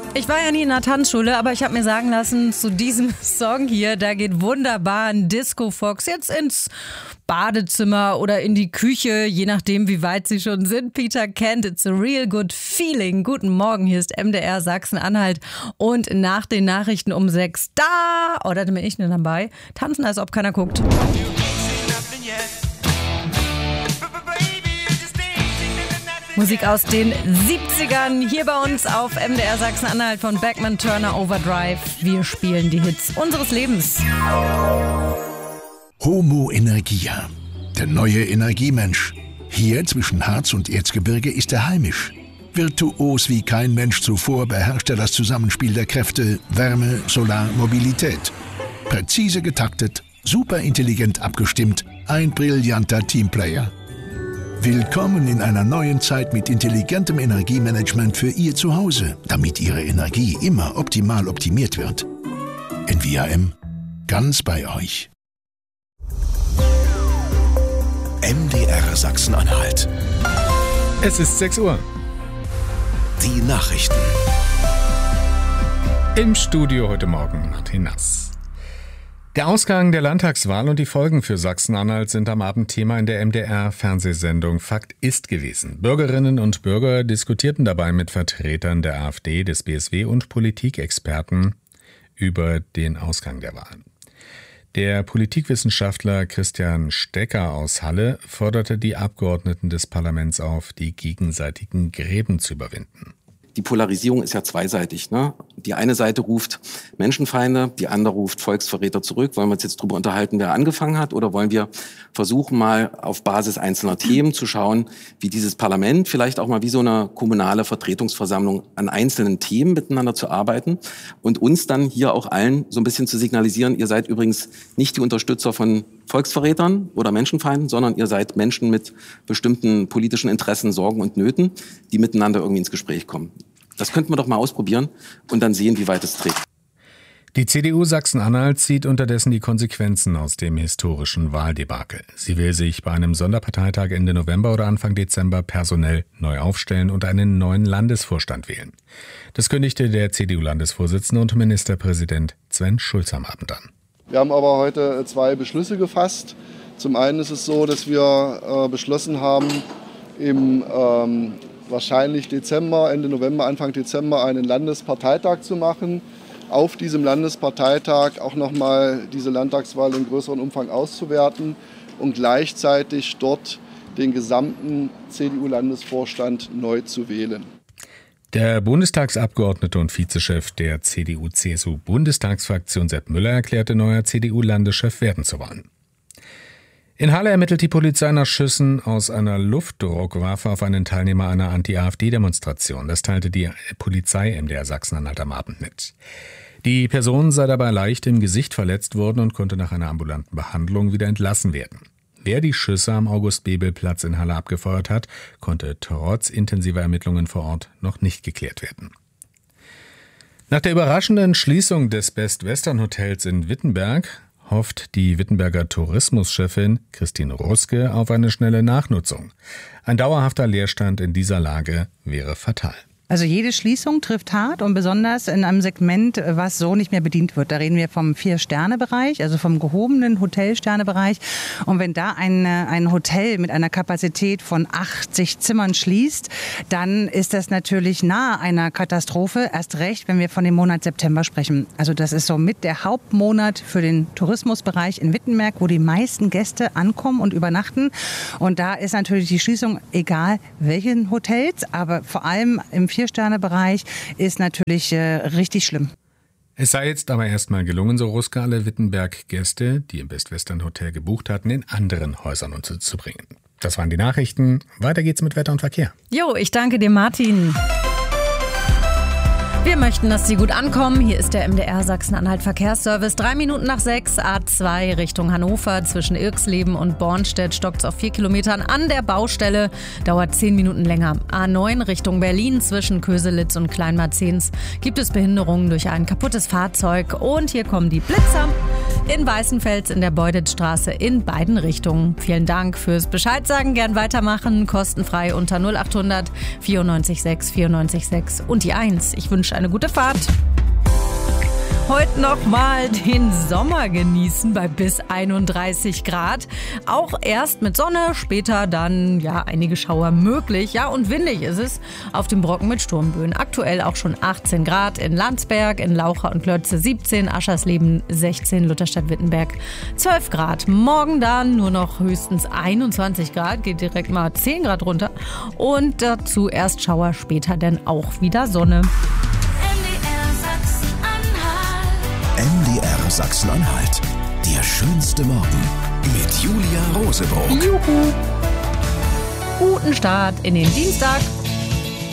Ich war ja nie in einer Tanzschule, aber ich habe mir sagen lassen, zu diesem Song hier, da geht wunderbar ein Disco-Fox jetzt ins Badezimmer oder in die Küche, je nachdem, wie weit sie schon sind. Peter Kent, it's a real good feeling. Guten Morgen, hier ist MDR Sachsen-Anhalt und nach den Nachrichten um 6 da, oder da bin ich nicht dabei, tanzen, als ob keiner guckt. Musik aus den 70ern hier bei uns auf MDR Sachsen-Anhalt von Beckman Turner Overdrive. Wir spielen die Hits unseres Lebens. Homo Energia, der neue Energiemensch. Hier zwischen Harz und Erzgebirge ist er heimisch. Virtuos wie kein Mensch zuvor beherrscht er das Zusammenspiel der Kräfte Wärme, Solar, Mobilität. Präzise getaktet, super intelligent abgestimmt, ein brillanter Teamplayer. Willkommen in einer neuen Zeit mit intelligentem Energiemanagement für Ihr Zuhause, damit Ihre Energie immer optimal optimiert wird. NVAM, ganz bei euch. MDR Sachsen-Anhalt. Es ist 6 Uhr. Die Nachrichten. Im Studio heute Morgen Martin Nass. Der Ausgang der Landtagswahl und die Folgen für Sachsen-Anhalt sind am Abend Thema in der MDR-Fernsehsendung Fakt ist gewesen. Bürgerinnen und Bürger diskutierten dabei mit Vertretern der AfD, des BSW und Politikexperten über den Ausgang der Wahl. Der Politikwissenschaftler Christian Stecker aus Halle forderte die Abgeordneten des Parlaments auf, die gegenseitigen Gräben zu überwinden. Die Polarisierung ist ja zweiseitig, ne? Die eine Seite ruft Menschenfeinde, die andere ruft Volksverräter zurück. Wollen wir uns jetzt darüber unterhalten, wer angefangen hat? Oder wollen wir versuchen, mal auf Basis einzelner Themen zu schauen, wie dieses Parlament, vielleicht auch mal wie so eine kommunale Vertretungsversammlung an einzelnen Themen miteinander zu arbeiten und uns dann hier auch allen so ein bisschen zu signalisieren, ihr seid übrigens nicht die Unterstützer von Volksverrätern oder Menschenfeinden, sondern ihr seid Menschen mit bestimmten politischen Interessen, Sorgen und Nöten, die miteinander irgendwie ins Gespräch kommen. Das könnten wir doch mal ausprobieren und dann sehen, wie weit es trägt. Die CDU Sachsen-Anhalt zieht unterdessen die Konsequenzen aus dem historischen Wahldebakel. Sie will sich bei einem Sonderparteitag Ende November oder Anfang Dezember personell neu aufstellen und einen neuen Landesvorstand wählen. Das kündigte der CDU-Landesvorsitzende und Ministerpräsident Sven Schulz am Abend an. Wir haben aber heute 2 Beschlüsse gefasst. Zum einen ist es so, dass wir beschlossen haben, im wahrscheinlich Dezember, Ende November, Anfang Dezember einen Landesparteitag zu machen. Auf diesem Landesparteitag auch nochmal diese Landtagswahl in größerem Umfang auszuwerten und gleichzeitig dort den gesamten CDU-Landesvorstand neu zu wählen. Der Bundestagsabgeordnete und Vizechef der CDU-CSU-Bundestagsfraktion Sepp Müller erklärte, neuer CDU-Landeschef werden zu wollen. In Halle ermittelt die Polizei nach Schüssen aus einer Luftdruckwaffe auf einen Teilnehmer einer Anti-AfD-Demonstration. Das teilte die Polizei MDR Sachsen-Anhalt am Abend mit. Die Person sei dabei leicht im Gesicht verletzt worden und konnte nach einer ambulanten Behandlung wieder entlassen werden. Wer die Schüsse am August-Bebel-Platz in Halle abgefeuert hat, konnte trotz intensiver Ermittlungen vor Ort noch nicht geklärt werden. Nach der überraschenden Schließung des Best Western Hotels in Wittenberg hofft die Wittenberger Tourismuschefin Christine Ruske auf eine schnelle Nachnutzung. Ein dauerhafter Leerstand in dieser Lage wäre fatal. Also jede Schließung trifft hart und besonders in einem Segment, was so nicht mehr bedient wird. Da reden wir vom 4-Sterne-Bereich, also vom gehobenen Hotel-Sterne-Bereich. Und wenn da ein Hotel mit einer Kapazität von 80 Zimmern schließt, dann ist das natürlich nahe einer Katastrophe. Erst recht, wenn wir von dem Monat September sprechen. Also das ist somit der Hauptmonat für den Tourismusbereich in Wittenberg, wo die meisten Gäste ankommen und übernachten. Und da ist natürlich die Schließung, egal welchen Hotels, aber vor allem im 4-Sterne-Bereich ist natürlich richtig schlimm. Es sei jetzt aber erstmal gelungen, so Ruske, alle Wittenberg-Gäste, die im Best Western Hotel gebucht hatten, in anderen Häusern unterzubringen. Das waren die Nachrichten. Weiter geht's mit Wetter und Verkehr. Jo, ich danke dir, Martin. Wir möchten, dass Sie gut ankommen. Hier ist der MDR Sachsen-Anhalt Verkehrsservice. 3 Minuten nach 6, A2 Richtung Hannover. Zwischen Irxleben und Bornstedt stockt es auf 4 Kilometern an der Baustelle. Dauert 10 Minuten länger. A9 Richtung Berlin zwischen Köselitz und Kleinmarzens gibt es Behinderungen durch ein kaputtes Fahrzeug. Und hier kommen die Blitzer. in Weißenfels in der Beuditstraße in beiden Richtungen. Vielen Dank fürs Bescheid sagen, gern weitermachen, kostenfrei unter 0800 94 6 94 6 und die 1. Ich wünsche eine gute Fahrt. Heute noch mal den Sommer genießen bei bis 31 Grad. Auch erst mit Sonne, später dann einige Schauer möglich. Ja, und windig ist es auf dem Brocken mit Sturmböen. Aktuell auch schon 18 Grad in Landsberg, in Laucha und Klötze 17, Aschersleben 16, Lutherstadt-Wittenberg 12 Grad. Morgen dann nur noch höchstens 21 Grad, geht direkt mal 10 Grad runter. Und dazu erst Schauer, später dann auch wieder Sonne. MDR Sachsen-Anhalt. Der schönste Morgen mit Julia Rosebrock. Juhu. Guten Start in den Dienstag.